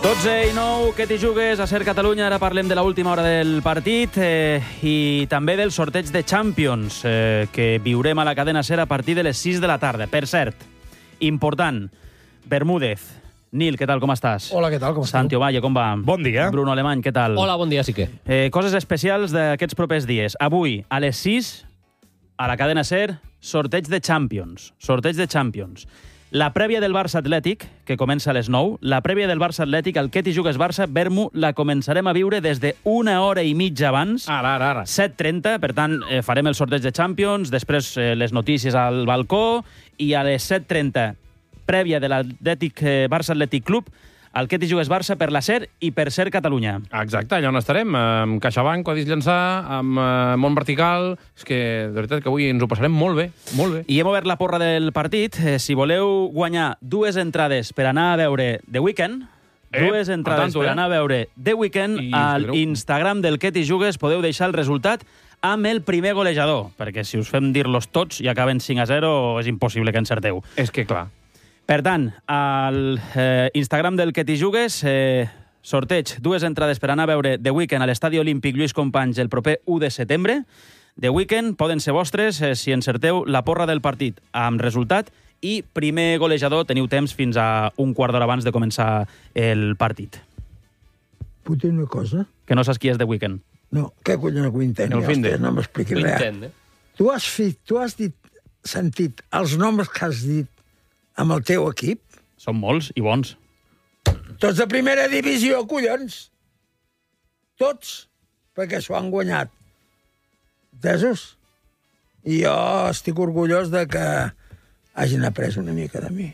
12:09, què t'hi jugues a Ser Catalunya? Ara parlem de l'última hora del partit i també del sorteig de Champions que viurem a la cadena Ser a partir de les 6 de la tarda. Per cert, important, Bermúdez. Nil, què tal, com estàs? Hola, què tal, com estàs? Santi Ovalle, com va? Bon dia. Bruno Alemany, què tal? Hola, bon dia, sí que. Coses especials d'aquests propers dies. Avui, a les 6, a la cadena Ser, sorteig de Champions. Sorteig de Champions. La prèvia del Barça Atlètic, que comença a les 9, la prèvia del Barça Atlètic, el Què t'hi jugues Barça, Bermu, la començarem a viure des d'una hora i mitja abans. Ara. 7:30, per tant, farem el sorteig de Champions, després les notícies al balcó, i a les 7:30, prèvia de l'Atlètic Barça Atlètic Club, el Què t'hi jugues Barça per la Ser i per Ser Catalunya. Exacte, allà on estarem, amb CaixaBank, Codis Llançà, amb Mont Vertical. És que, de veritat, que avui ens ho passarem molt bé, molt bé. I hem obert la porra del partit. Si voleu guanyar dues entrades per anar a veure The Weeknd, dues entrades per anar a veure The Weeknd, a l'Instagram del Què t'hi jugues podeu deixar el resultat amb el primer golejador, perquè si us fem dir-los tots i acaben 5-0, és impossible que encerteu. És que, clar. Per tant, al Instagram del Què t'hi jugues, sorteig, dues entrades per anar a veure The Weeknd a l'Estadi Olímpic Lluís Companys el proper 1 de setembre. The Weeknd poden ser vostres si encerteu la porra del partit amb resultat i primer golejador. Teniu temps fins a un quart d'hora abans de començar el partit. Puc dir una cosa? Que no saps qui és The Weeknd. No, què collons el Quinten? No m'expliquis res. Tu has sentit els noms que has dit amb el teu equip? Són molts i bons. Tots de primera divisió, collons. Tots, perquè s'ho han guanyat. Entesos? I jo estic orgullós de que hagin après una mica de mi.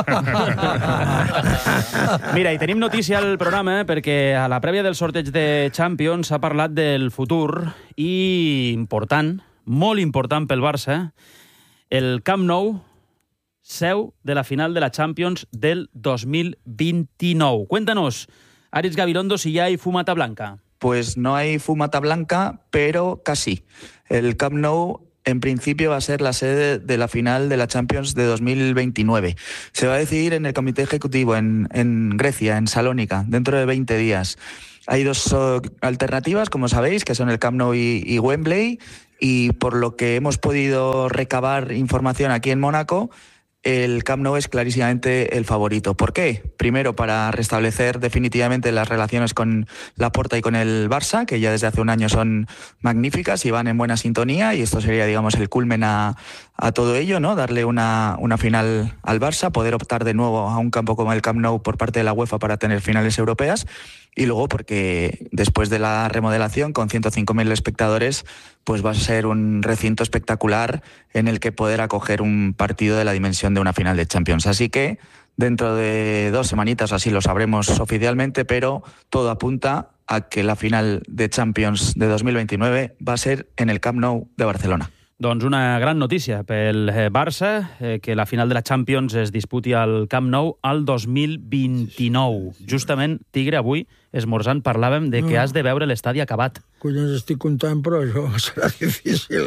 Mira, i tenim notícia al programa perquè a la prèvia del sorteig de Champions s'ha parlat del futur i important, molt important pel Barça, el Camp Nou, seu de la final de la Champions del 2029. Cuéntanos, Aritz Gabilondo, si ya hay fumata blanca. Pues no hay fumata blanca, pero casi. El Camp Nou en principio va a ser la sede de la final de la Champions de 2029. Se va a decidir en el comité ejecutivo en Grecia, en Salónica, dentro de 20 días. Hay dos alternativas, como sabéis, que son el Camp Nou y Wembley, y por lo que hemos podido recabar información aquí en Mónaco, el Camp Nou es clarísimamente el favorito. ¿Por qué? Primero, para restablecer definitivamente las relaciones con Laporta y con el Barça, que ya desde hace un año son magníficas y van en buena sintonía, y esto sería, digamos, el culmen a todo ello, ¿no? Darle una final al Barça, poder optar de nuevo a un campo como el Camp Nou por parte de la UEFA para tener finales europeas, y luego porque después de la remodelación, con 105.000 espectadores, pues va a ser un recinto espectacular en el que poder acoger un partido de la dimensión de una final de Champions. Así que dentro de 2 semanitas así lo sabremos oficialmente, pero todo apunta a que la final de Champions de 2029 va a ser en el Camp Nou de Barcelona. Doncs una gran notícia pel Barça, que la final de la Champions es disputi al Camp Nou al 2029. Justament, Tigre, avui, esmorzant, parlàvem de que has de veure l'estadi acabat. Collons, estic content, però això serà difícil,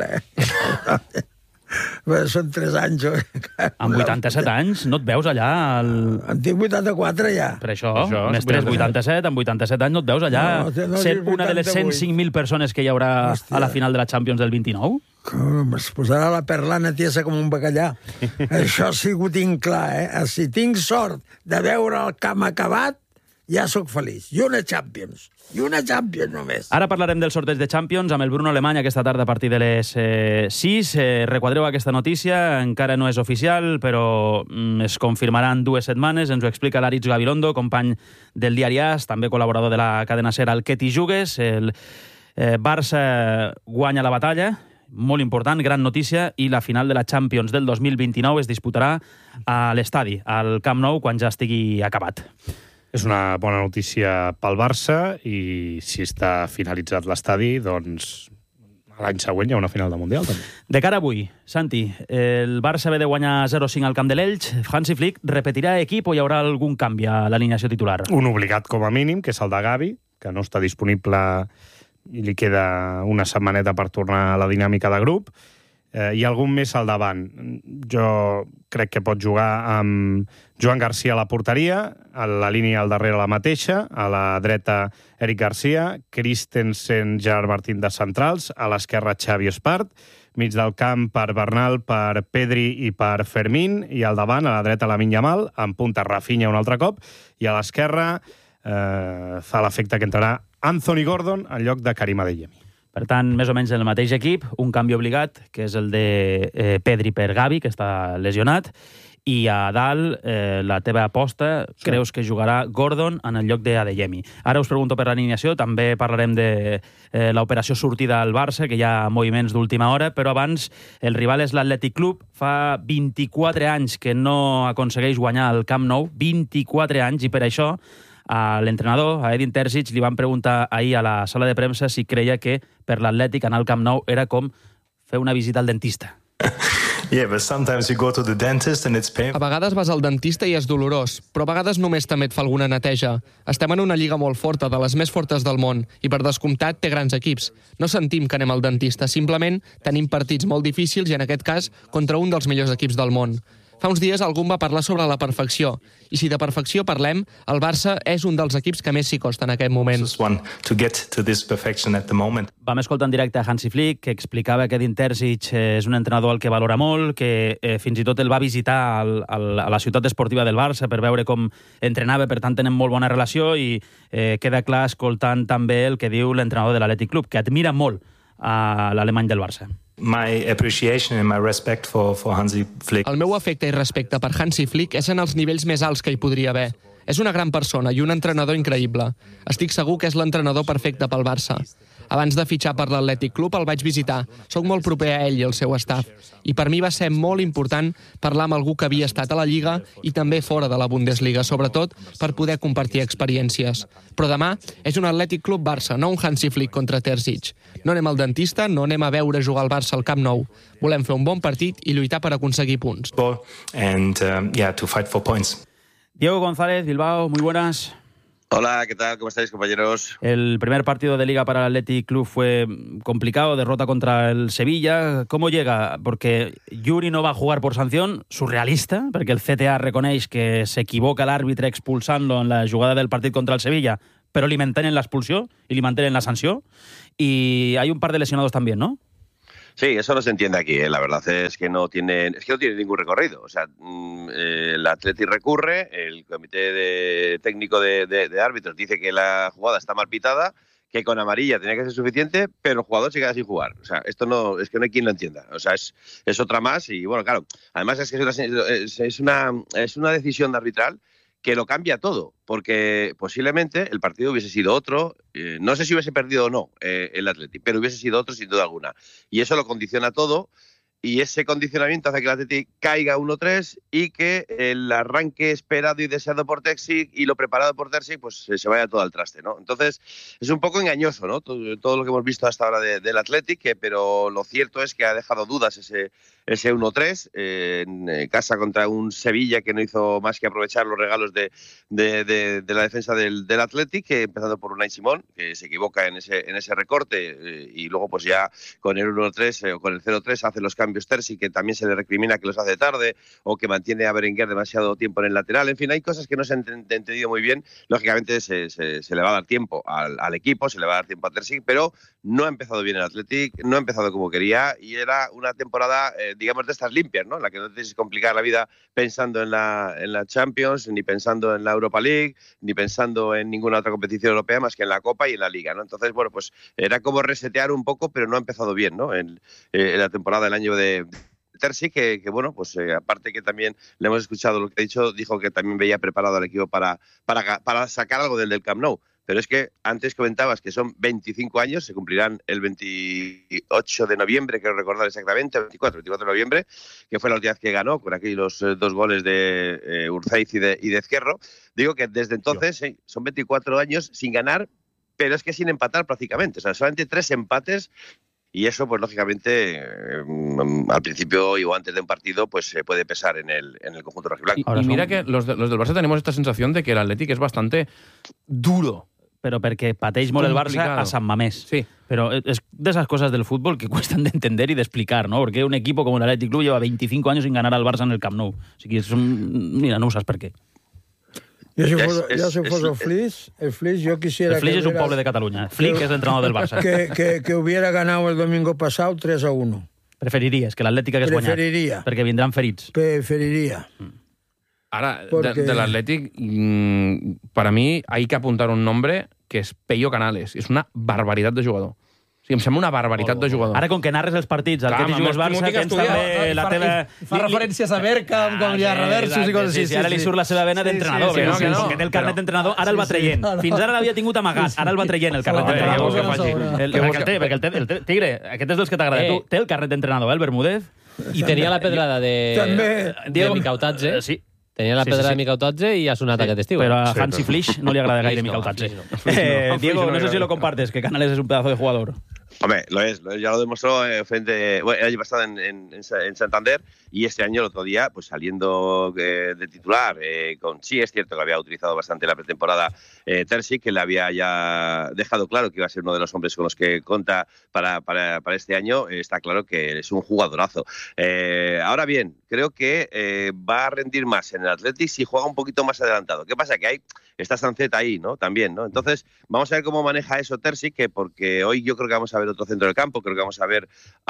Són 3 anys. Amb 87 anys no et veus allà? En tinc 84 ja. Per això més 3, 87, amb 87 anys no et veus allà sent una de les 105.000 persones que hi haurà a la final de la Champions del 29? Es posarà la perlana tiesa com un bacallà. Això sí que ho tinc clar, Si tinc sort de veure el camp acabat, ja sóc feliç. I una Champions només. Ara parlarem del sorteig de Champions amb el Bruno Alemany aquesta tarda a partir de les 6. Requadreu aquesta notícia, encara no és oficial, però es confirmarà en 2 setmanes. Ens ho explica l'Aritz Gabilondo, company del diari AS, també col·laborador de la cadena Ser al Què t'hi jugues. El Barça guanya la batalla, molt important, gran notícia, i la final de la Champions del 2029 es disputarà a l'estadi, al Camp Nou, quan ja estigui acabat. És una bona notícia pel Barça i si està finalitzat l'estadi, doncs l'any següent hi ha una final de Mundial, també. De cara a avui, Santi, el Barça ve de guanyar 0-5 al camp de l'Elx. Hansi Flick repetirà equip o hi haurà algun canvi a l'alineació titular? Un obligat com a mínim, que és el de Gavi, que no està disponible i li queda una setmaneta per tornar a la dinàmica de grup. i algun més al davant. Jo crec que pot jugar amb Joan Garcia a la porteria, a la línia al darrere la mateixa, a la dreta Eric Garcia, Christensen, Gerard Martín de centrals, a l'esquerra Xavi Espart, mig del camp per Bernal, per Pedri i per Fermín, i al davant, a la dreta, Lamine Yamal, en punta Rafinha un altre cop, i a l'esquerra fa l'efecte que entrarà Anthony Gordon en lloc de Karim Adeyemi. Per tant, més o menys el mateix equip, un canvi obligat, que és el de Pedri per Gavi, que està lesionat, i a dalt, la teva aposta, creus que jugarà Gordon en el lloc d'Adeyemi. Ara us pregunto per l'alineació, també parlarem de l'operació sortida al Barça, que hi ha moviments d'última hora, però abans el rival és l'Atlètic Club. Fa 24 anys que no aconsegueix guanyar el Camp Nou, 24 anys, i per això a l'entrenador, a Edin Terzic, li van preguntar ahir a la sala de premsa si creia que per l'Atlètic anar al Camp Nou era com fer una visita al dentista. Yeah, but sometimes you go to the dentist and it's painful. A vegades vas al dentista i és dolorós, però a vegades només també et fa alguna neteja. Estem en una lliga molt forta, de les més fortes del món, i per descomptat té grans equips. No sentim que anem al dentista, simplement tenim partits molt difícils i en aquest cas contra un dels millors equips del món. Fa uns dies algú va parlar sobre la perfecció, i si de perfecció parlem, el Barça és un dels equips que més s'hi costa en aquest moment. Vam escoltar en directe a Hansi Flick, que explicava que Edin Terzic és un entrenador al que valora molt, que fins i tot el va visitar a la ciutat esportiva del Barça per veure com entrenava, per tant tenen molt bona relació, i queda clar escoltant també el que diu l'entrenador de l'Atlètic Club, que admira molt a l'alemany del Barça. My appreciation and my respect for Hansi Flick. El meu afecte i respecte per Hansi Flick és en els nivells més alts que hi podria haver. És una gran persona i un entrenador increïble. Estic segur que és l'entrenador perfecte pel Barça. Abans de fitxar per l'Atlètic Club el vaig visitar. Soc molt proper a ell i al seu staff. I per mi va ser molt important parlar amb algú que havia estat a la Lliga i també fora de la Bundesliga, sobretot per poder compartir experiències. Però demà és un Atlètic Club Barça, no un Hansi Flick contra Terzic. No anem al dentista, no anem a veure jugar al Barça al Camp Nou. Volem fer un bon partit i lluitar per aconseguir punts. And, to fight for points. Diego González, Bilbao, muy buenas. Hola, ¿qué tal? ¿Cómo estáis, compañeros? El primer partido de Liga para el Athletic Club fue complicado, derrota contra el Sevilla. ¿Cómo llega? Porque Yuri no va a jugar por sanción, surrealista, porque el CTA reconeix que s'equivoca l'àrbitre expulsant-lo en la jugada del partit contra el Sevilla, però li mantenen l'expulsió y li mantenen la sanció. Y hay un par de lesionados también, ¿no? Sí, eso no se entiende aquí, ¿eh? La verdad es que no tiene ningún recorrido. O sea, el Atleti recurre, el comité técnico de árbitros dice que la jugada está mal pitada, que con amarilla tenía que ser suficiente, pero el jugador se queda sin jugar. O sea, esto no es que no hay quien lo entienda. O sea, es otra más y bueno, claro. Además es que es una decisión arbitral que lo cambia todo, porque posiblemente el partido hubiese sido otro, no sé si hubiese perdido o no el Atleti, pero hubiese sido otro sin duda alguna. Y eso lo condiciona todo, y ese condicionamiento hace que el Atleti caiga 1-3 y que el arranque esperado y deseado por Terzic y lo preparado por Terzic pues se vaya todo al traste, ¿no? Entonces es un poco engañoso, ¿no? Todo lo que hemos visto hasta ahora del Athletic, pero lo cierto es que ha dejado dudas ese 1-3 en casa contra un Sevilla que no hizo más que aprovechar los regalos de la defensa del Athletic, empezando por Unai Simón, que se equivoca en ese recorte, y luego pues ya con el 1-3 o con el 0-3 hace los cambios Terzic, que también se le recrimina que los hace tarde o que mantiene a Berenguer demasiado tiempo en el lateral. En fin, hay cosas que no se han entendido muy bien. Lógicamente se le va a dar tiempo al equipo, se le va a dar tiempo a Terzic, pero no ha empezado bien el Athletic, no ha empezado como quería, y era una temporada, digamos, de estas limpias, ¿no? En la que no tienes que complicar la vida pensando en la Champions, ni pensando en la Europa League, ni pensando en ninguna otra competición europea más que en la Copa y en la Liga, ¿no? Entonces, bueno, pues era como resetear un poco, pero no ha empezado bien, ¿no? En la temporada del año de Terzic, que bueno, pues aparte que también le hemos escuchado lo que ha dicho, dijo que también veía preparado al equipo para sacar algo del Camp Nou. Pero es que antes comentabas que son 25 años, se cumplirán el 28 de noviembre, quiero recordar exactamente, 24 de noviembre, que fue la última vez que ganó, con aquí los 2 goles de Urzaiz y de Ezquerro. Digo que desde entonces son 24 años sin ganar, pero es que sin empatar prácticamente. O sea, solamente 3 empates. Y eso, pues lógicamente, al principio o antes de un partido, pues puede pesar en el conjunto rojiblanco. Y mira que los del Barça tenemos esta sensación de que el Athletic es bastante duro però perquè pateix molt el Barça a Sant Mamés. Sí. Pero es de esas cosas del fútbol que cuestan de entender y de explicar, ¿no? Porque un equipo como el Athletic Club lleva 25 años sin ganar al Barça en el Camp Nou. Así que mira, no usas per què. Jo si fos el Flix, yo quisiera... El Flix es un poble de Cataluña. Flick es el entrenador del Barça. Que hubiera ganado el domingo pasado 3-1. Preferiries que l'Atlètic hagués guanyat. Preferiria. Perquè vindran ferits. Preferiria. Ahora, Porque... del Athletic, para mí hay que apuntar un nombre que es Pello Canales. És una barbaritat de jugador. O sigui, em sembla una barbaritat de jugador. Ara, com que narres els partits, el que t'hi jugues Barça, tens també la teva... Fa referències a Bergkamp, com hi ha reversos i coses així. Sí, ara li surt la seva vena d'entrenador. Com que té el carnet d'entrenador, ara el va traient. Fins ara l'havia tingut amagat, ara el va traient, el carnet d'entrenador. Perquè el Tigre, aquest és dels que t'agrada. Tu té el carnet d'entrenador, el Bermúdez. I tenia la pedrada de Micautadze. Sí. Tenia la pedra de Micautadze i ha sonat aquest estiu. Pero a Hansi Flick no le agrada gaire Micautadze. Diego, no sé si lo compartes, que Canales es un pedazo de jugador. Hombre, lo es, ya lo demostró el año pasado en Santander y este año, el otro día, pues saliendo de titular, sí es cierto que había utilizado bastante la pretemporada Terzic, que le había ya dejado claro que iba a ser uno de los hombres con los que cuenta para este año. Está claro que es un jugadorazo. Ahora bien, creo que va a rendir más en el Athletic si juega un poquito más adelantado. ¿Qué pasa? Que está Sancet ahí, ¿no? También, ¿no? Entonces, vamos a ver cómo maneja eso Terzic, porque hoy yo creo que vamos a ver otro centro del campo, creo que vamos a ver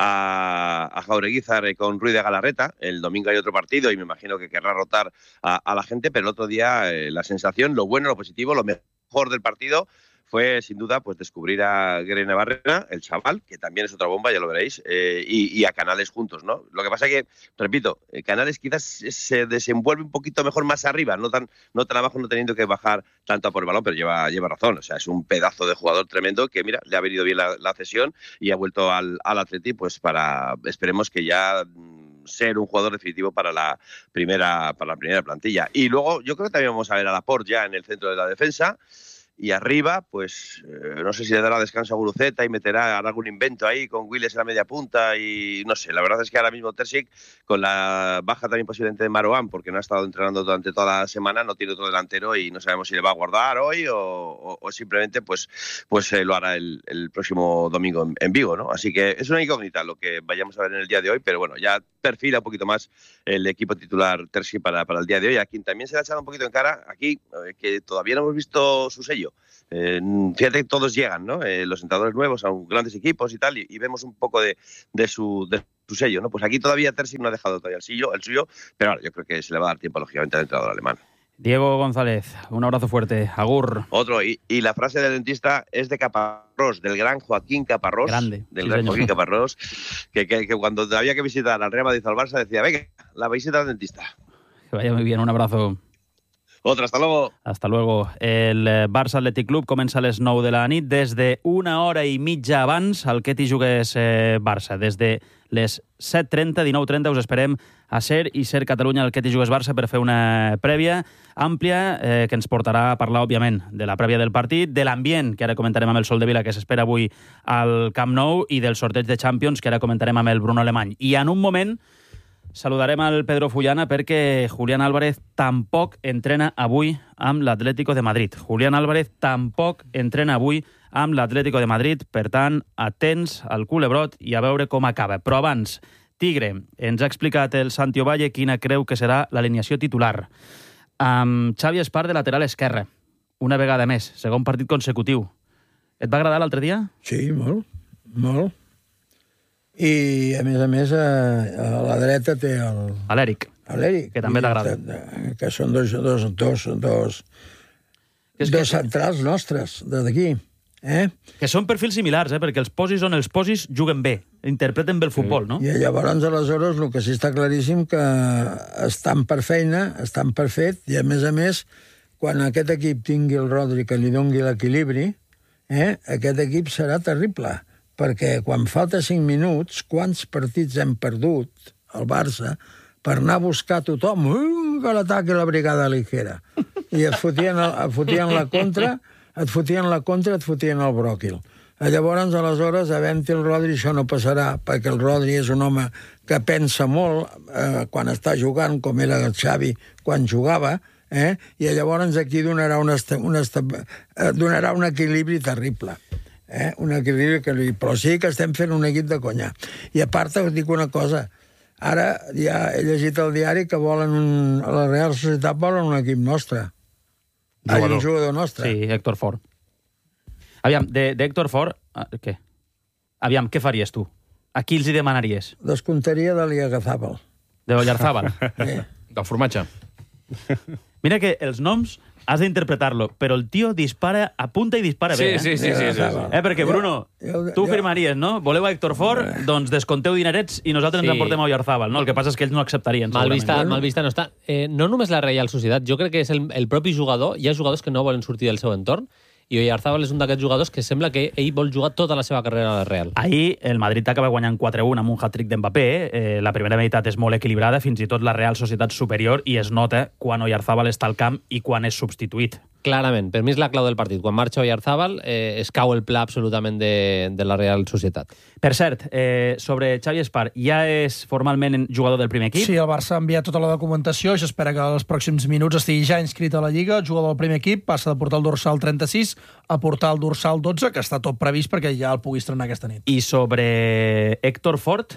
a Jaureguizar con Ruiz de Galarreta. El domingo hay otro partido y me imagino que querrá rotar a la gente, pero el otro día la sensación, lo bueno, lo positivo, lo mejor del partido fue, sin duda, pues descubrir a Guerrero Barrena, el chaval, que también es otra bomba, ya lo veréis, y a Canales juntos, ¿no? Lo que pasa es que, repito, Canales quizás se desenvuelve un poquito mejor más arriba, no tan abajo, no teniendo que bajar tanto a por el balón, pero lleva razón. O sea, es un pedazo de jugador tremendo que, mira, le ha venido bien la cesión y ha vuelto al Athletic, pues esperemos que ya ser un jugador definitivo para la primera plantilla. Y luego yo creo que también vamos a ver a Laporte ya en el centro de la defensa. Y arriba, pues no sé si le dará descanso a Guruceta y hará algún invento ahí con Willis en la media punta y no sé. La verdad es que ahora mismo Terzic, con la baja también posiblemente de Marouane, porque no ha estado entrenando durante toda la semana, no tiene otro delantero y no sabemos si le va a guardar hoy o simplemente pues lo hará el próximo domingo en Vigo, ¿no? Así que es una incógnita lo que vayamos a ver en el día de hoy, pero bueno, ya perfila un poquito más el equipo titular Terzic para el día de hoy. A quien también se le ha echado un poquito en cara aquí, que todavía no hemos visto su sello. Fíjate que todos llegan, ¿no? Los entrenadores nuevos a grandes equipos y tal, y vemos un poco de su sello, ¿no? Pues aquí todavía Terzic no ha dejado todavía el suyo, pero ahora yo creo que se le va a dar tiempo, lógicamente, al entrenador alemán. Diego González, un abrazo fuerte. Agur. Otro, y la frase del dentista es de Caparrós, del gran Joaquín Caparrós. Grande. Del gran Joaquín Caparrós, que cuando había que visitar al Real Madrid o al Barça decía, venga, la visita al dentista. Que vaya muy bien, un abrazo. Otra, hasta luego. Hasta luego. El Barça Athletic Club comença a les 9 de la nit. Des d'una hora i mitja abans, el que t'hi jugués Barça. Des de les 7:30, 19:30, us esperem a Ser i Ser Catalunya, el que t'hi jugués Barça, per fer una prèvia àmplia que ens portarà a parlar, òbviament, de la prèvia del partit, de l'ambient, que ara comentarem amb el Sol de Vila, que s'espera avui al Camp Nou, i del sorteig de Champions, que ara comentarem amb el Bruno Alemany. I en un moment saludarem al Pedro Fullana perquè Julián Álvarez tampoc entrena avui amb l'Atlético de Madrid. Julián Álvarez tampoc entrena avui amb l'Atlético de Madrid. Per tant, atents al culebrot i a veure com acaba. Però abans, Tigre, ens ha explicat el Santi Ovalle quina creu que serà l'alineació titular. Amb Xavi Espart de lateral esquerre. Una vegada més, segon partit consecutiu. Et va agradar l'altre dia? Sí, molt, molt. I, a més, a la dreta té l'Eric, que també t'agrada. Que són dos centrals nostres, d'aquí. Que són perfils similars, perquè els posis on els posis juguen bé, interpreten bé el futbol, no? I llavors, aleshores, el que sí està claríssim que estan per feina, estan per fet, i a més, quan aquest equip tingui el Rodri que li doni l'equilibri, aquest equip serà terrible. Perquè quan falta 5 minuts, quants partits hem perdut, al Barça, per anar a buscar tothom, que l'ataqui la brigada ligera. I et fotien la contra, et fotien el bròquil. Llavors, aleshores, havent-hi el Rodri, això no passarà, perquè el Rodri és un home que pensa molt quan està jugant, com era el Xavi quan jugava, I llavors aquí donarà un equilibri terrible. Un equilibri però sí que estem fent un equip de conya. I a part us dic una cosa, ara ja he llegit al diari que volen a la Real Societat volen un equip nostre. Un jugador nostre. Sí, Héctor Ford. Aviam, d'Héctor Ford, què? Aviam, què faries tu? A qui els hi demanaries? Descomptaria de l'Iagazábal. De Oyarzábal? Sí. Del formatge. Mira que els noms has d'interpretar-lo, però el tio dispara, apunta i dispara bé, Sí. Perquè, Bruno, tu firmaries, no? Voleu a Héctor Ford? Doncs descompteu dinerets i nosaltres ens emportem a Oyarzábal, no? El que passa és que ells no acceptarien. Mal vista no està. No només la Real Societat, jo crec que és el propi jugador. Hi ha jugadors que no volen sortir del seu entorn, i Oyarzábal és un d'aquests jugadors que sembla que ell vol jugar tota la seva carrera a la Real. Ahir el Madrid acaba guanyant 4-1 amb un hat-trick d'Mbappé. La primera meitat és molt equilibrada, fins i tot la Real Societat superior, i es nota quan Oyarzábal està al camp i quan és substituït. Clarament, per mi és la clau del partit. Quan marxa Oyarzábal es cau el pla absolutament de la Real Societat. Per cert, sobre Xavi Espar, ja és formalment jugador del primer equip? Sí, el Barça ha enviat tota la documentació i s'espera que als pròxims minuts estigui ja inscrit a la Lliga. Jugador del primer equip, passa de portar el dorsal 36 a portar el dorsal 12, que està tot previst perquè ja el pugui estrenar aquesta nit. I sobre Héctor Ford?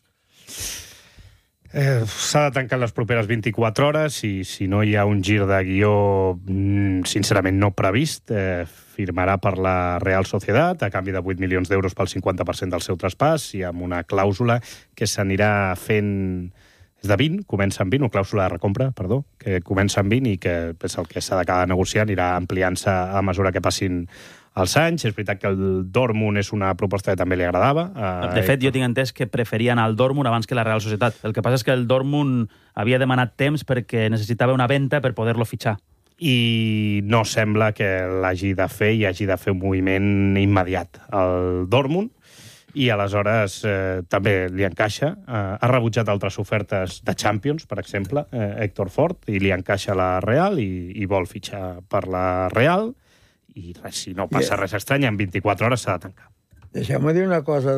S'ha de tancar les properes 24 hores i si no hi ha un gir de guió sincerament no previst, firmarà per la Real Societat a canvi de 8 milions d'euros pel 50% del seu traspàs i amb una clàusula que s'anirà fent és de 20, comença amb 20, una clàusula de recompra, perdó, que comença amb 20 i que és el que s'ha d'acabar negociant, anirà ampliant-se a mesura que passin els anys. És veritat que el Dortmund és una proposta que també li agradava. De fet, jo tinc entès que preferien el Dortmund abans que la Real Societat. El que passa és que el Dortmund havia demanat temps perquè necessitava una venda per poder-lo fitxar. I no sembla que l'hagi de fer i hagi de fer un moviment immediat al Dortmund. I aleshores també li encaixa. Ha rebutjat altres ofertes de Champions, per exemple, Héctor Ford, i li encaixa la Real i vol fitxar per la Real. I si no passa res estrany, en 24 hores s'ha de tancar. Deixeu-me dir una cosa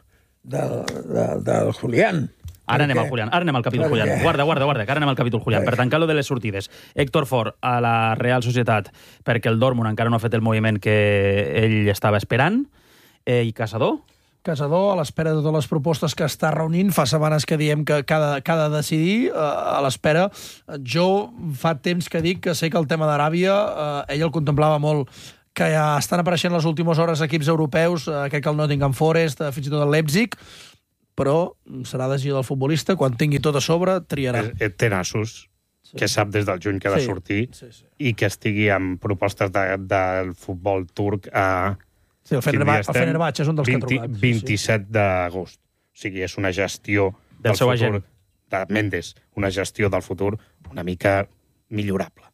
del Julián. Ara anem al Julián, ara anem al capítol Julián. Guarda, que ara anem al capítol Julián. Per tancar-lo de les sortides. Héctor Ford a la Real Societat perquè el Dortmund encara no ha fet el moviment que ell estava esperant. I Caçador? Caçador, a l'espera de totes les propostes que està reunint, fa setmanes que diem que ha de decidir, a l'espera. Jo fa temps que dic que sé que el tema d'Aràbia, ell el contemplava molt, que ja estan apareixent les últimes hores equips europeus, crec que el Nottingham Forest, fins i tot el Leipzig, però serà decisió del futbolista, quan tingui tot a sobre, triarà. Té nassos, que sap des del juny que ha de sortir, i que estigui amb propostes del futbol turc a... Sí, el Fenerbahçe és un dels que ha trobat. 27 d'agost. O sigui, és una gestió del seu futur agent. de Mendes, una gestió del futur una mica millorable.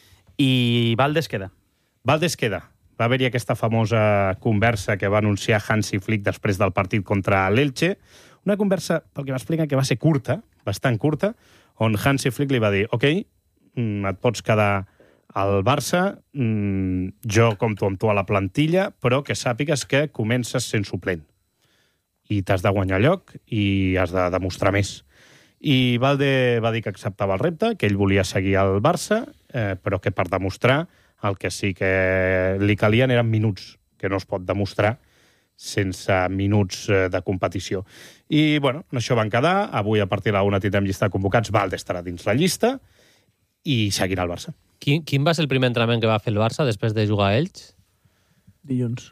I Valdés queda? Valdés queda. Va haver-hi aquesta famosa conversa que va anunciar Hansi Flick després del partit contra l'Elche. Una conversa, pel que m'explica, que va ser curta, bastant curta, on Hansi Flick li va dir «Ok, et pots quedar al Barça, jo compto amb tu a la plantilla, però que sàpigues que comences sent suplent. I t'has de guanyar lloc i has de demostrar més». I Valde va dir que acceptava el repte, que ell volia seguir al Barça, però que per demostrar el que sí que li calien eren minuts, que no es pot demostrar sense minuts de competició. I, bueno, en això van quedar. Avui, a partir de la 1 tindrem llista de convocats. Valde estarà dins la llista i seguirà el Barça. Quin va ser el primer entrenament que va fer el Barça després de jugar a Elx? Dilluns.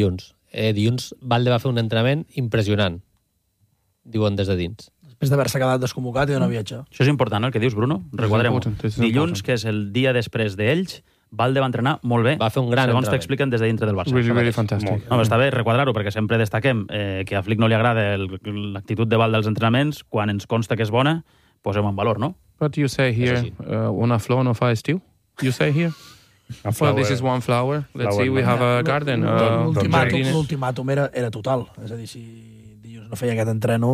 Dilluns Valde va fer un entrenament impressionant, diuen des de dins. Després d'haver-se quedat desconvocat i d'anar a viatjar. Això és important, el que dius, Bruno? Requadrem-ho. Dilluns, que és el dia després d'Elx, Valde va entrenar molt bé. Va fer un gran segons entrenament. t'expliquen des de dintre del Barça. Really fantastic. No, està bé recordar-ho, perquè sempre destaquem que a Flick no li agrada l'actitud de Valde als entrenaments. Quan ens consta que és bona, posem en valor, no? What do you say here? Una flor no fa estiu? You say here? Well, this is one flower. Let's see, we have a garden. L'ultimàtum era total. És a dir, si dilluns no feia aquest entreno...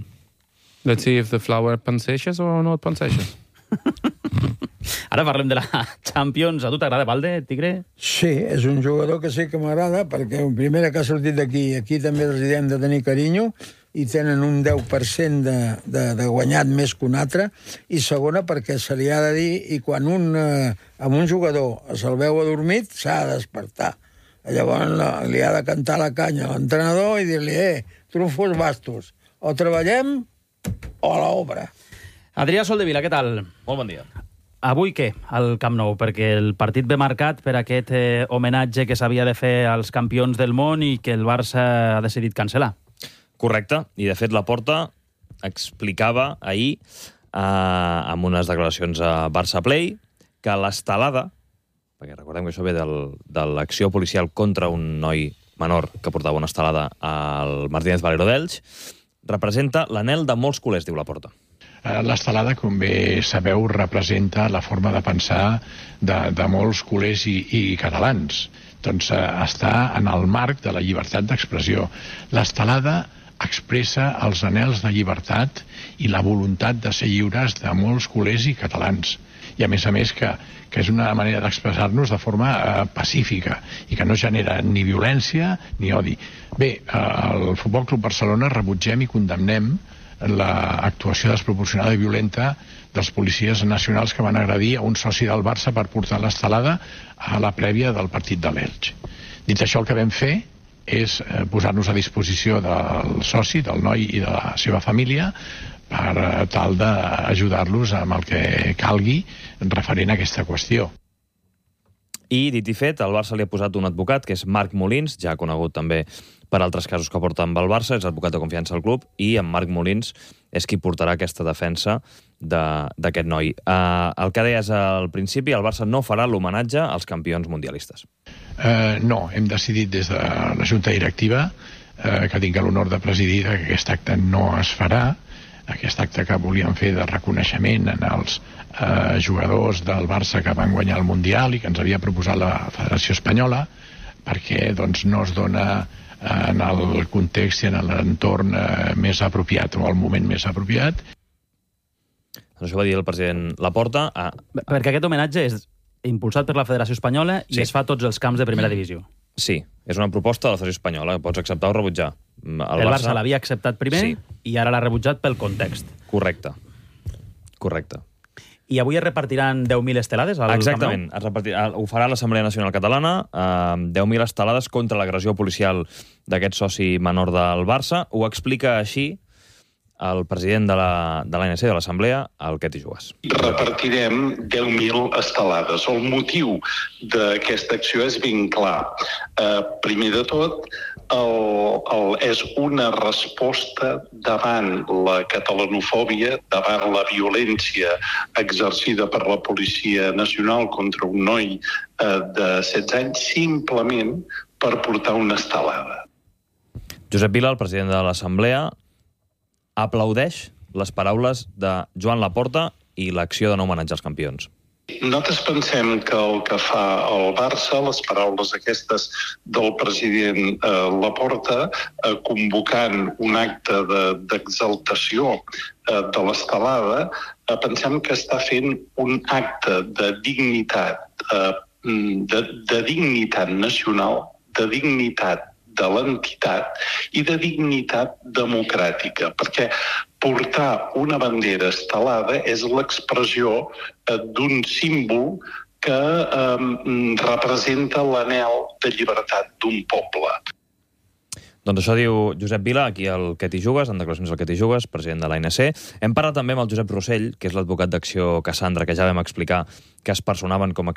Let's see if the flower pensages or not pensages. Ara parlem de la Champions. A tu t'agrada Valde, Tigre? Sí, és un jugador que sí que m'agrada, perquè primera que ha sortit d'aquí, aquí també els hi hem de tenir carinyo, i tenen un 10% de guanyat més que un altre, i segona perquè se li ha de dir, i quan amb un jugador se'l veu adormit, s'ha de despertar. Llavors li ha de cantar la canya a l'entrenador i dir-li, trufos bastos, o treballem o a l'obra. Adrià Soldevila, què tal? Molt bon dia. Avui què, al Camp Nou? Perquè el partit ve marcat per aquest homenatge que s'havia de fer als campions del món i que el Barça ha decidit cancel·lar. Correcte, i de fet Laporta explicava ahir, amb unes declaracions a Barça Play, que l'estelada, perquè recordem que això ve de l'acció policial contra un noi menor que portava una estelada al Martínez Valero d'Elx, representa l'anhel de molts culers, diu Laporta. L'estelada, com bé sabeu, representa la forma de pensar de molts culers i catalans. Doncs està en el marc de la llibertat d'expressió. L'estelada expressa els anhels de llibertat i la voluntat de ser lliures de molts culers i catalans. I a més que és una manera d'expressar-nos de forma pacífica i que no genera ni violència ni odi. Bé, al Futbol Club Barcelona rebutgem i condemnem l'actuació desproporcionada i violenta dels policies nacionals que van agredir a un soci del Barça per portar l'estelada a la prèvia del partit de l'Elx. Dit això, el que vam fer és posar-nos a disposició del soci, del noi i de la seva família per tal d'ajudar-los amb el que calgui referent a aquesta qüestió. I, dit i fet, el Barça li ha posat un advocat, que és Marc Molins, ja conegut també per altres casos que porta amb el Barça, és advocat de confiança al club, i en Marc Molins és qui portarà aquesta defensa d'aquest noi. El que deies al principi, el Barça no farà l'homenatge als campions mundialistes. No, hem decidit des de la Junta Directiva, que tinc l'honor de presidir, que aquest acte no es farà, aquest acte que volíem fer de reconeixement en els jugadors del Barça que van guanyar el Mundial i que ens havia proposat la Federació Espanyola, perquè no es dona en el context i en l'entorn més apropiat o el moment més apropiat. Això va dir el president Laporta. Perquè aquest homenatge és impulsat per la Federació Espanyola i es fa a tots els camps de primera divisió. Sí, és una proposta de la Federació Espanyola, pots acceptar o rebutjar. El Barça l'havia acceptat primer i ara l'ha rebutjat pel context. Correcte. I avui es repartiran 10.000 estelades al Exactament. Camp Nou? Ho farà l'Assemblea Nacional Catalana, 10.000 estelades contra l'agressió policial d'aquest soci menor del Barça. Ho explica així el president de l'ANC, de l'Assemblea, el Queti Jugas. Repartirem 10.000 estelades. El motiu d'aquesta acció és ben clar. Primer de tot, és una resposta davant la catalanofòbia, davant la violència exercida per la Policia Nacional contra un noi de 16 anys, simplement per portar una estelada. Josep Vila, el president de l'Assemblea, aplaudeix les paraules de Joan Laporta i l'acció de no homenatjar els campions. Nosaltres pensem que el que fa el Barça, les paraules aquestes del president Laporta, convocant un acte d'exaltació de l'estelada, pensem que està fent un acte de dignitat, de dignitat nacional, de dignitat de l'entitat i de dignitat democràtica, perquè portar una bandera estelada és l'expressió d'un símbol que representa l'anhel de llibertat d'un poble. Doncs això diu Josep Vila, aquí al Queti Jugas, en declaracions del Queti Jugas, president de l'ANC. Hem parlat també amb el Josep Rossell, que és l'advocat d'Acció Cassandra, que ja vam explicar que es personaven com a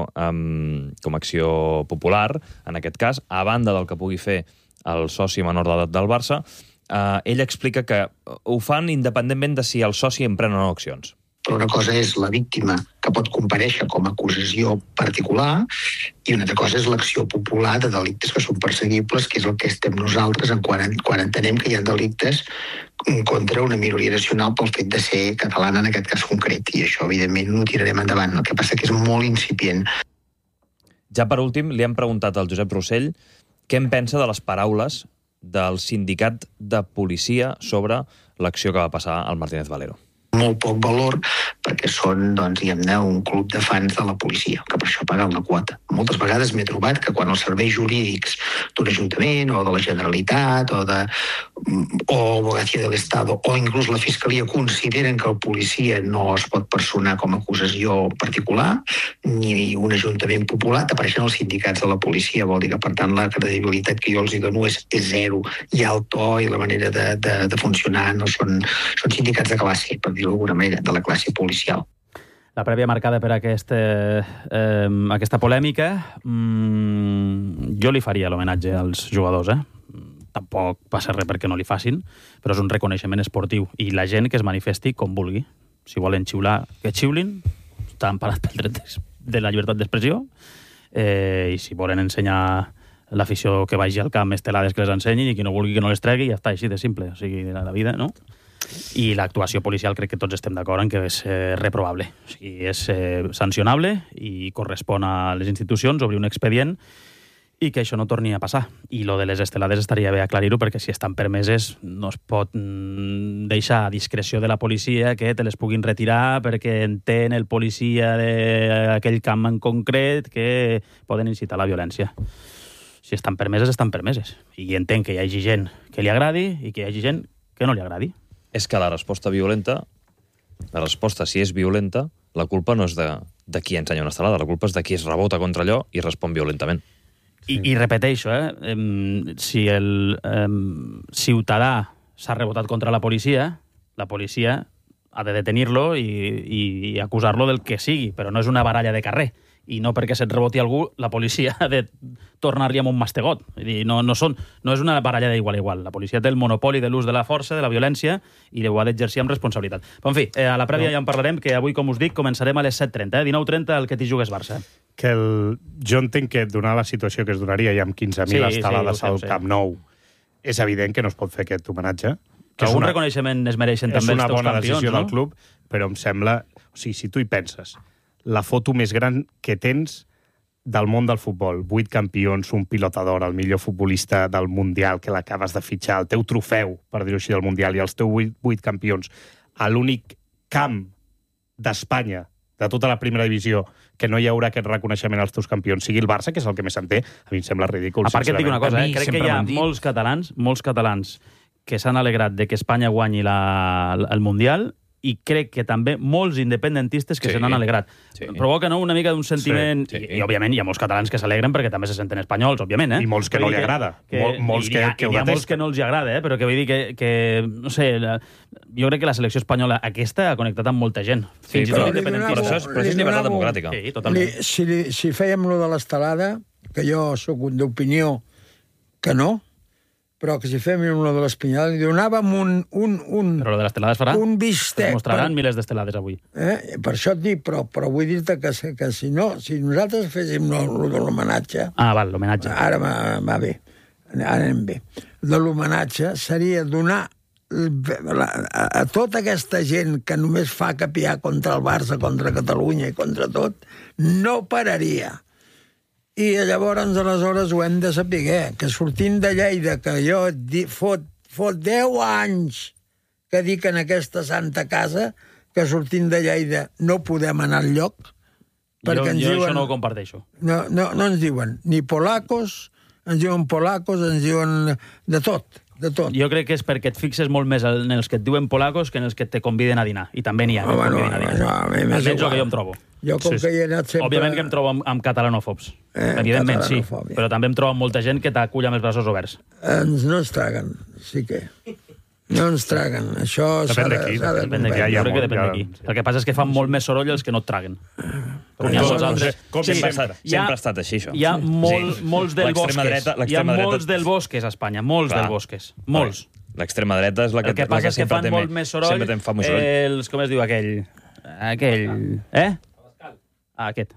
acció popular, en aquest cas, a banda del que pugui fer el soci menor d'edat del Barça. Ell explica que ho fan independentment de si el soci emprèn o no accions. Però una cosa és la víctima, que pot comparèixer com a acusació particular, i una altra cosa és l'acció popular de delictes que són perseguibles, que és el que estem nosaltres quan entenem que hi ha delictes contra una minoria nacional pel fet de ser catalana en aquest cas concret. I això, evidentment, no ho tirarem endavant. El que passa que és molt incipient. Ja per últim, li hem preguntat al Josep Rossell què en pensa de les paraules del sindicat de policia sobre l'acció que va passar al Martínez Valero. Molt poc valor, perquè són, doncs, diguem-ne, un club de fans de la policia, que per això paguen la quota. Moltes vegades m'he trobat que quan els serveis jurídics d'un ajuntament o de la Generalitat o Abogacía del Estado o inclús la Fiscalia consideren que el policia no es pot personar com a acusació particular ni un ajuntament popular, t'apareixen els sindicats de la policia. Vol dir que, per tant, la credibilitat que jo els hi dono és zero. I el to i la manera de funcionar no són sindicats de classe, per dir-ho d'alguna manera, de la classe policial. La prèvia marcada per aquesta polèmica, jo li faria l'homenatge als jugadors, Tampoc passa res perquè no li facin, però és un reconeixement esportiu. I la gent que es manifesti com vulgui. Si volen xiular, que xiulin, està emparat pel dret de la llibertat d'expressió, i si volen ensenyar l'afició que vagi al camp estelades que les ensenyin i qui no vulgui que no les tregui, ja està, així de simple. O sigui, la vida, no? I l'actuació policial crec que tots estem d'acord en que és reprovable. O sigui, és sancionable i correspon a les institucions obrir un expedient i que això no torni a passar. I lo de les estelades estaria bé aclarir-ho, perquè si estan permeses no es pot deixar a discreció de la policia que te les puguin retirar perquè entén el policia d'aquell camp en concret que poden incitar la violència. Si estan permeses, estan permeses. I entenc que hi hagi gent que li agradi i que hi hagi gent que no li agradi. És que la resposta violenta, si és violenta, la culpa no és de qui ensenya una estelada, la culpa és de qui es rebota contra allò i respon violentament. I repeteixo, si el ciutadà s'ha rebotat contra la policia ha de detenir-lo i acusar-lo del que sigui, però no és una baralla de carrer. I no perquè se't reboti algú, la policia ha de tornar-li amb un mastegot. No és una baralla d'igual a igual. La policia té el monopoli de l'ús de la força, de la violència, i ho ha d'exercir amb responsabilitat. Però, en fi, a la prèvia ja en parlarem, que avui, com us dic, començarem a les 7:30, 19:30, el que t'hi jugues Barça. Jo entenc que, donar la situació que es donaria ja amb 15.000 estelades al Camp Nou, és evident que no es pot fer aquest homenatge. Que algun reconeixement es mereixen també els teus campions, no? És una bona decisió del club, però em sembla... O sigui, si tu hi penses, la foto més gran que tens del món del futbol, 8 campions, un pilota d'or, el millor futbolista del Mundial que l'acabes de fitxar, el teu trofeu, per dir-ho així, del Mundial, i els teus 8 campions, a l'únic camp d'Espanya, de tota la primera divisió, que no hi haurà aquest reconeixement als teus campions, sigui el Barça, que és el que més en té, a mi em sembla ridícul. A part que et dic una cosa, crec que hi ha molts catalans que s'han alegrat de que Espanya guanyi el Mundial, i crec que també molts independentistes que se n'han alegrat. Provoca una mica d'un sentiment... I, òbviament, hi ha molts catalans que s'alegren perquè també se senten espanyols, òbviament. I molts que no li agrada. Molts que ho detesten. Hi ha molts que no els agrada, però que vull dir que no sé, jo crec que la selecció espanyola aquesta ha connectat amb molta gent. Fins i tot independentistes. Però això és llibertat democràtica. Sí, totalment. Si fèiem lo de l'estelada, que jo sóc d'opinió que no, però que si fem una de l'Espanyol, li donàvem Però de l'estelada es farà? Un bistec. Es mostraran milers d'estelades avui. Per això et dic, però vull dir-te que si nosaltres féssim l'homenatge... Val, l'homenatge. Ara va bé, ara anem bé. De l'homenatge seria donar a tota aquesta gent que només fa capiar contra el Barça, contra Catalunya i contra tot, no pararia. I llavors, aleshores, ho hem de saber, que sortint de Lleida, que jo fot 10 anys que dic en aquesta santa casa, que sortint de Lleida no podem anar al lloc, perquè ens diuen... Jo això no ho comparteixo. No ens diuen ni polacos, ens diuen de tot. Jo crec que és perquè et fixes molt més en els que et diuen polacos que en els que te conviden a dinar. I també n'hi ha que et conviden a dinar. Almenys el que jo em trobo. Jo, com que hi he anat sempre... Òbviament que em trobo amb catalanòfobs. Evidentment, sí. Però també em trobo amb molta gent que t'acull amb els braços oberts. No ens traguen, sí que... No ens traguen. Això depèn d'aquí. Depèn d'aquí. Jo crec que depèn d'aquí. El que passa és que fan molt més soroll els que no et traguen. Sempre ha estat així, això. Hi ha molts del Bosques. Hi ha molts del Bosques a Espanya. Molts del Bosques. Molts. L'extrema dreta és la que sempre té més soroll. El que passa és que fan molt més soroll com es diu aquell? Aquest.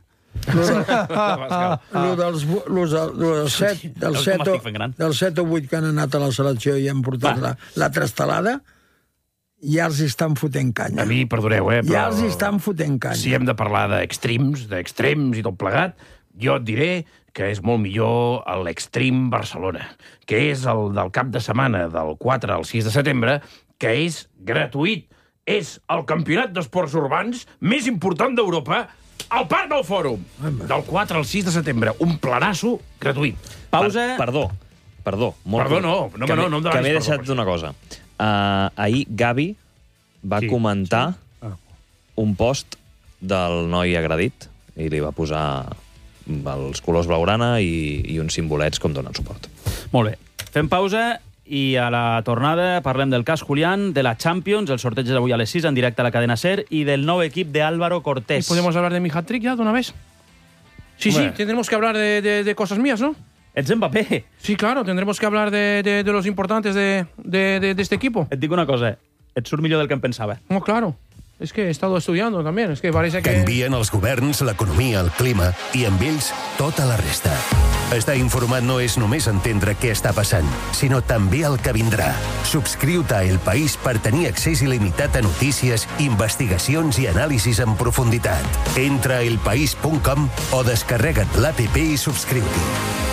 Dels 7 o 8 que han anat a la selecció i han portat l'altra estelada, ja els estan fotent canya. A mi, perdoneu, però... Ja els estan fotent canya. Si hem de parlar d'extrems i tot plegat, jo et diré que és molt millor l'Extreme Barcelona, que és el del cap de setmana del 4 al 6 de setembre, que és gratuït és el campionat d'esports urbans més important d'Europa al Parc del Fòrum, del 4 al 6 de setembre. Un planasso gratuït. Pausa. Perdó. Perdó, no em demanis que m'he deixat d'una cosa. Ahir Gavi va comentar un post del noi agredit i li va posar els colors blaugrana i uns simbolets com donen suport. Molt bé. Fem pausa i a la tornada parlem del cas Julián, de la Champions, el sorteig d'avui a les 6 en directe a la cadena SER i del nou equip de Álvaro Cortés. ¿Y podemos hablar de mi hat-trick ya de una vez? Sí, tendremos que hablar de cosas mías, ¿no? Ets Mbappé. Sí, claro, tendremos que hablar de los importantes de este equipo. Et dic una cosa, et surt millor del que em pensava. No, claro. Es que he estado estudiando también, es que parece que... Canvien els governs, l'economia, el clima i amb ells tota la resta. Estar informat no és només entendre què està passant, sinó també el que vindrà. Subscriu-te a El País per tenir accés il·limitat a notícies, investigacions i anàlisis en profunditat. Entra a elpaís.com o descarrega't l'APP i subscriu-t'hi.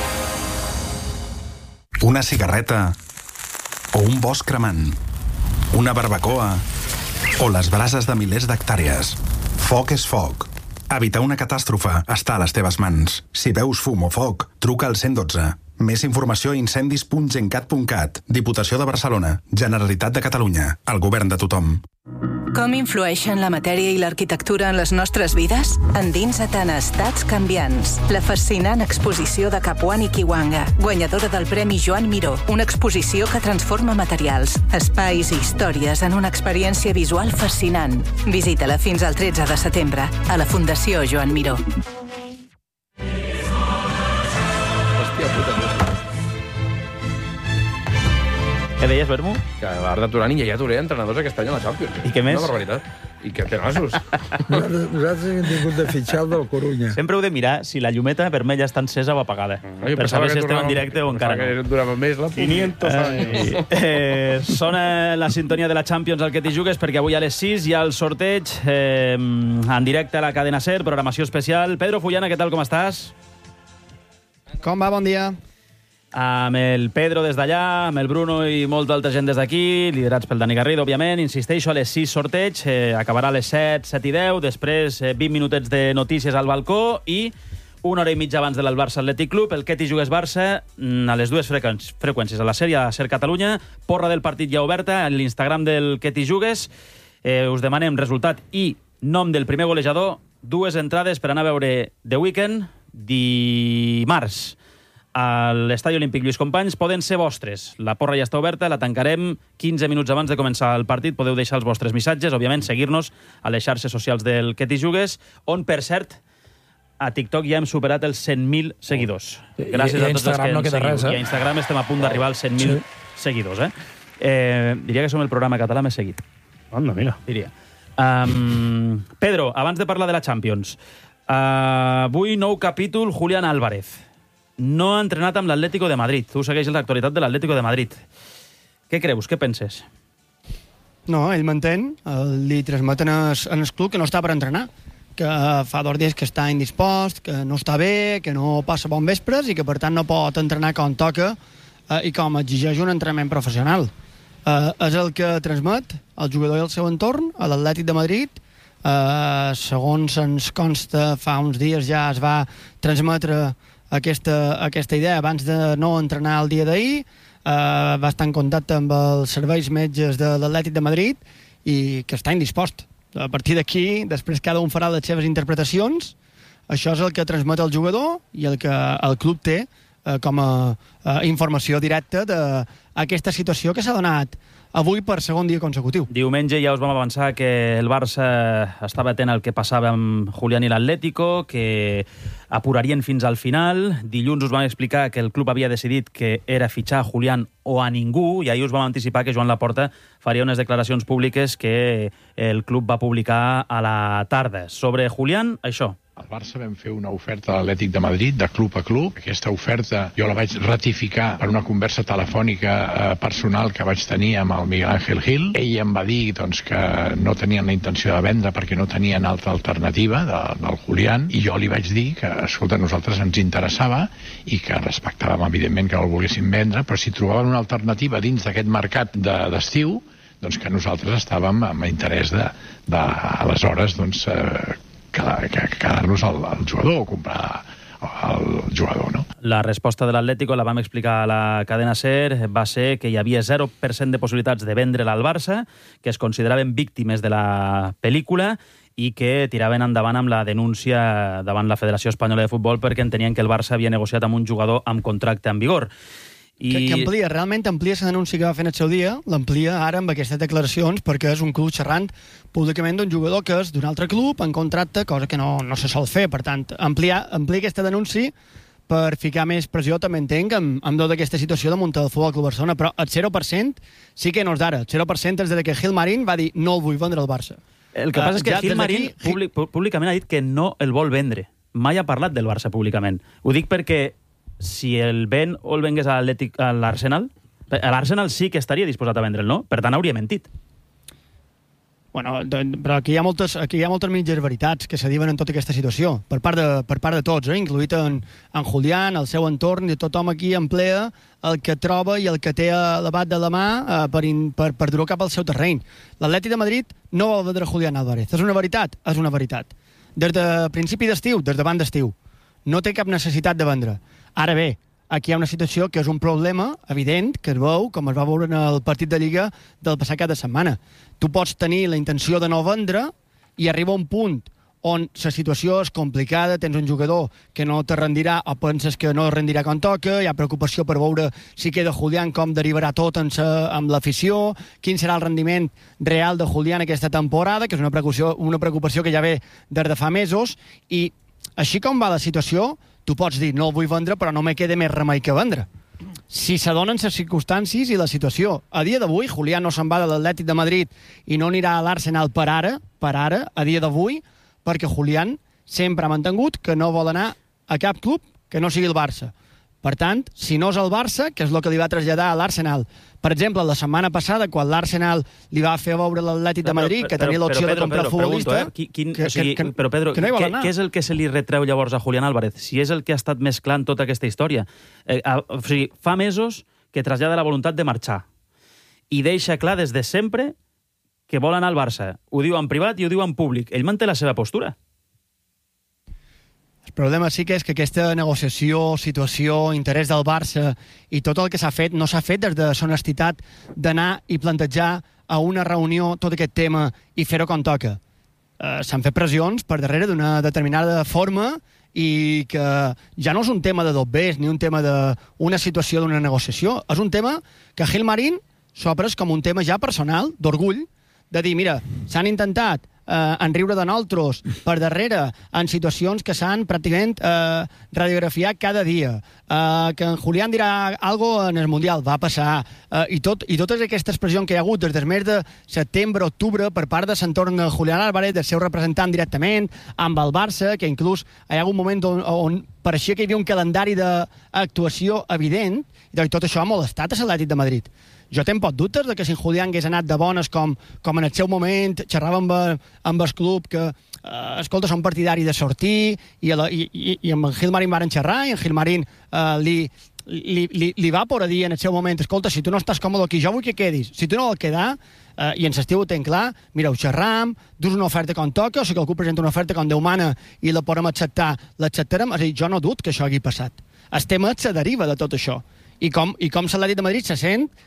Una cigarreta o un bosc cremant, una barbacoa o les brases de milers d'hectàrees. Foc és foc. Evitar una catàstrofe està a les teves mans. Si veus fum o foc, truca al 112. Més informació a incendis.gencat.cat. Diputació de Barcelona. Generalitat de Catalunya. El govern de tothom. Com influeixen la matèria i l'arquitectura en les nostres vides? Endinsa't en Estats canviants. La fascinant exposició de Capuán i Kiwanga, guanyadora del Premi Joan Miró. Una exposició que transforma materials, espais i històries en una experiència visual fascinant. Visita-la fins al 13 de setembre a la Fundació Joan Miró. Què deies, Bermu? Que l'Arda Turán i Yaya Touré, entrenadors aquest any a la Champions. I què més? Una barbaritat. I que té nassos. Nosaltres hem tingut de fitxar el del Corunya. Sempre heu de mirar si la llumeta vermella està encesa o apagada. Per saber si estem en directe o encara no. Que durava més la 500 anys. Sona la sintonia de la Champions al que t'hi jugues, perquè avui a les 6 hi ha el sorteig en directe a la cadena SER, programació especial. Pedro Fullana, què tal, com estàs? Com va? Bon dia. Amb el Pedro des d'allà, amb el Bruno i molta altra gent des d'aquí, liderats pel Dani Garrido, òbviament. Insisteixo, a les 6 sorteig, acabarà a les 7, 7 i 10, després 20 minutets de notícies al balcó i una hora i mitja abans de l'Barça Atlètic Club, el que t'hi jugues Barça, a les dues freqüències, a la sèrie a Ser Catalunya, porra del partit ja oberta, a l'Instagram del que t'hi jugues, us demanem resultat i nom del primer golejador, dues entrades per anar a veure The Weeknd dimarts a l'Estadi Olímpic Lluís Companys poden ser vostres. La porra ja està oberta, la tancarem 15 minuts abans de començar el partit. Podeu deixar els vostres missatges, òbviament, seguir-nos a les xarxes socials del que t'hi jugues, on, per cert, a TikTok ja hem superat els 100.000 seguidors. Gràcies a tots els que ens seguiu. I a Instagram estem a punt d'arribar als 100.000 seguidors. Diria que som el programa català més seguit. Anda, mira. Diria. Pedro, abans de parlar de la Champions, avui nou capítol, Julián Álvarez. No ha entrenat amb l'Atlético de Madrid. Tu segueixes l'actualitat de l'Atlético de Madrid. Què creus? Què penses? No, ell m'entén. Li transmeten en el club que no està per entrenar, que fa 2 dies que està indispost, que no està bé, que no passa bon vespres i que, per tant, no pot entrenar com toca i com exigeix un entrenament professional. És el que transmet el jugador i el seu entorn a l'Atlètic de Madrid. Segons ens consta, fa uns dies ja es va transmetre aquesta idea abans de no entrenar el dia d'ahir. Va estar en contacte amb els serveis metges de l'Atlètic de Madrid i que està indispost. A partir d'aquí, després cada un farà les seves interpretacions. Això és el que transmet el jugador i el que el club té com a informació directa d'aquesta situació que s'ha donat avui per segon dia consecutiu. Diumenge ja us vam avançar que el Barça estava atent al que passava amb Julián i l'Atlético, que apurarien fins al final. Dilluns us vam explicar que el club havia decidit que era fitxar a Julián o a ningú, i ahir us vam anticipar que Joan Laporta faria unes declaracions públiques que el club va publicar a la tarda. Sobre Julián, això. Al Barça vam fer una oferta a l'Atlètic de Madrid, de club a club. Aquesta oferta jo la vaig ratificar per una conversa telefònica personal que vaig tenir amb el Miguel Ángel Gil. Ell em va dir que no tenien la intenció de vendre perquè no tenien altra alternativa del Julián, i jo li vaig dir que, escolta, a nosaltres ens interessava i que respectàvem, evidentment, que el volguessin vendre, però si trobaven una alternativa dins d'aquest mercat d'estiu, doncs que nosaltres estàvem amb interès aleshores quedar-nos al jugador o comprar el jugador, no? La resposta de l'Atlético, la vam explicar a la cadena SER, va ser que hi havia 0% de possibilitats de vendre'l al Barça, que es consideraven víctimes de la pel·lícula i que tiraven endavant amb la denúncia davant la Federació Espanyola de Futbol perquè entenien que el Barça havia negociat amb un jugador amb contracte en vigor. Que amplia, realment amplia la denúncia que va fer en el seu dia, l'amplia ara amb aquestes declaracions perquè és un club xerrant públicament d'un jugador que és d'un altre club en contracte, cosa que no se sol fer. Per tant, amplia aquesta denúncia per ficar més pressió, també entenc, amb tota aquesta situació de muntar el Futbol Club Barcelona, però el 0% sí que no és d'ara. El 0% és de que Gilmarín va dir no el vull vendre al Barça. El que passa és que Gilmarín públicament ha dit que no el vol vendre. Mai ha parlat del Barça públicament. Ho dic perquè si el ven o el vengués a l'Arsenal, l'Arsenal sí que estaria disposat a vendre'l, no? Per tant, hauria mentit. Bueno, però aquí hi ha moltes mitges veritats que se diuen en tota aquesta situació, per part de tots, incluït en Julián, el seu entorn, i tothom aquí emplea el que troba i el que té a l'abat de la mà per dur-ho cap al seu terreny. L'Atlètic de Madrid no vol vendre Julián Álvarez. És una veritat? És una veritat. Des de principi d'estiu, des d'abans d'estiu, no té cap necessitat de vendre. Ara bé, aquí hi ha una situació que és un problema evident, que es veu, com es va veure en el partit de Lliga del passat cap de setmana. Tu pots tenir la intenció de no vendre i arriba un punt on la situació és complicada, tens un jugador que no te rendirà o penses que no rendirà com toca, hi ha preocupació per veure si queda Julián, com derivarà tot amb l'afició, quin serà el rendiment real de Julián aquesta temporada, que és una preocupació que ja ve des de fa mesos, i així com va la situació, tu pots dir, no el vull vendre, però no me queda més remei que vendre. Si s'adonen les circumstàncies i la situació. A dia d'avui, Julián no se'n va de l'Atlètic de Madrid i no anirà a l'Arsenal per ara, a dia d'avui, perquè Julián sempre ha mantingut que no vol anar a cap club que no sigui el Barça. Per tant, si no és el Barça, que és el que li va traslladar a l'Arsenal, per exemple, la setmana passada, quan l'Arsenal li va fer veure l'Atlètic de Madrid, que tenia l'opció de comprar el futbolista... Però, Pedro, què és el que se li retreu llavors a Julián Álvarez? Si és el que ha estat mesclant tota aquesta història. O sigui, fa mesos que trasllada la voluntat de marxar i deixa clar des de sempre que vol anar al Barça. Ho diu en privat i ho diu en públic. Ell manté la seva postura. El problema sí que és que aquesta negociació, situació, interès del Barça i tot el que s'ha fet no s'ha fet des de la honestitat d'anar i plantejar a una reunió tot aquest tema i fer-ho com toca. S'han fet pressions per darrere d'una determinada forma i que ja no és un tema de dobbers ni un tema d'una situació d'una negociació. És un tema que Gilmarín s'ho ha pres com un tema ja personal, d'orgull, de dir, mira, s'han intentat enriure de nosaltres per darrere en situacions que s'han pràcticament radiografiat cada dia, que en Julián dirà algo en el Mundial, va passar, i totes aquestes pressions que hi ha hagut des del mes de setembre, octubre, per part de l'entorn de Julián Álvarez, del seu representant directament, amb el Barça, que inclús hi ha hagut un moment on pareixia que hi havia un calendari d'actuació evident, i tot això ha molestat a l'Atlètic de Madrid. Jo tenc pocs dubtes de que si en Julián hagués anat de bones com en el seu moment, xerrava amb el club que, escolta, són partidari de sortir, i amb en Gilmarín varen xerrar, i en Gilmarín li va por a dir en el seu moment, escolta, si tu no estàs còmode aquí, jo vull que quedis. Si tu no vol quedar, i en l'estiu ho tenc clar, mira, ho xerram, dus una oferta com toca, o si algú presenta una oferta com Déu mana i la podem acceptar, l'acceptarem. És a dir, jo no dubto que això hagi passat. El tema se deriva de tot això. I com l'Atlètic de Madrid se sent